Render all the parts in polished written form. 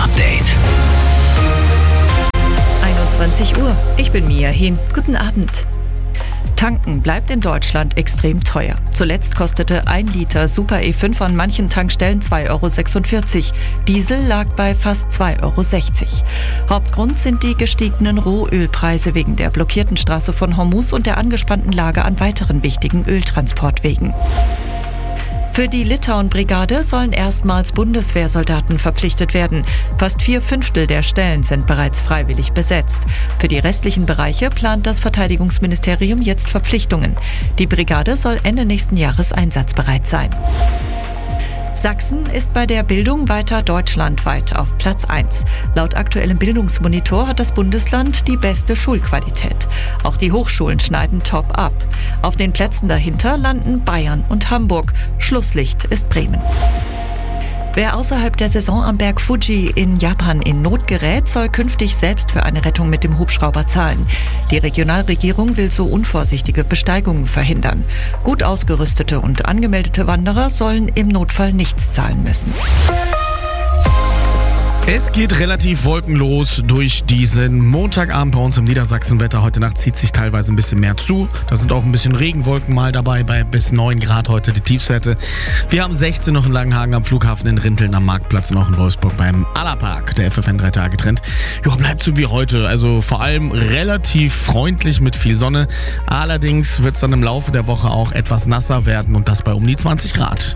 Update. 21 Uhr. Ich bin Mia Hehn. Guten Abend. Tanken bleibt in Deutschland extrem teuer. Zuletzt kostete 1 Liter Super E5 an manchen Tankstellen 2,46 €. Diesel lag bei fast 2,60 €. Hauptgrund sind die gestiegenen Rohölpreise wegen der blockierten Straße von Hormuz und der angespannten Lage an weiteren wichtigen Öltransportwegen. Für die Litauen-Brigade sollen erstmals Bundeswehrsoldaten verpflichtet werden. Fast 4/5 der Stellen sind bereits freiwillig besetzt. Für die restlichen Bereiche plant das Verteidigungsministerium jetzt Verpflichtungen. Die Brigade soll Ende nächsten Jahres einsatzbereit sein. Sachsen ist bei der Bildung weiter deutschlandweit auf Platz 1. Laut aktuellem Bildungsmonitor hat das Bundesland die beste Schulqualität. Auch die Hochschulen schneiden top ab. Auf den Plätzen dahinter landen Bayern und Hamburg. Schlusslicht ist Bremen. Wer außerhalb der Saison am Berg Fuji in Japan in Not gerät, soll künftig selbst für eine Rettung mit dem Hubschrauber zahlen. Die Regionalregierung will so unvorsichtige Besteigungen verhindern. Gut ausgerüstete und angemeldete Wanderer sollen im Notfall nichts zahlen müssen. Es geht relativ wolkenlos durch diesen Montagabend bei uns im Niedersachsenwetter. Heute Nacht zieht sich teilweise ein bisschen mehr zu. Da sind auch ein bisschen Regenwolken mal dabei, bei bis 9 Grad heute die Tiefstwerte. Wir haben 16 noch in Langenhagen am Flughafen, in Rinteln am Marktplatz und auch in Wolfsburg beim Allerpark, der FFN 3 Tage Trend. Ja, bleibt so wie heute. Also vor allem relativ freundlich mit viel Sonne. Allerdings wird es dann im Laufe der Woche auch etwas nasser werden und das bei um die 20 Grad.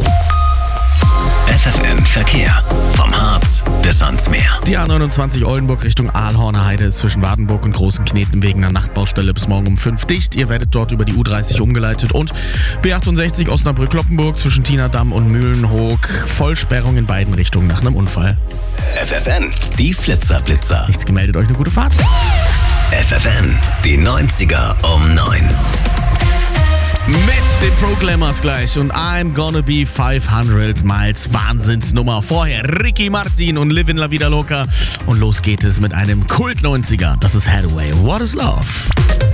FFN Verkehr. Vom Harz bis ans Meer. Die A29 Oldenburg Richtung Aalhorner Heide ist zwischen Wardenburg und Großen Kneten wegen einer Nachtbaustelle bis morgen um 5 dicht. Ihr werdet dort über die U30 umgeleitet. Und B68 Osnabrück-Kloppenburg zwischen Tienadamm und Mühlenhoek. Vollsperrung in beiden Richtungen nach einem Unfall. FFN, die Flitzer-Blitzer. Nichts gemeldet, euch eine gute Fahrt. FFN, die 90er um 9. Mit den Proclaimers gleich und I'm Gonna Be 500 Miles. Wahnsinnsnummer. Vorher Ricky Martin und Livin' La Vida Loca. Und los geht es mit einem Kult-90er. Das ist Hathaway. What is Love?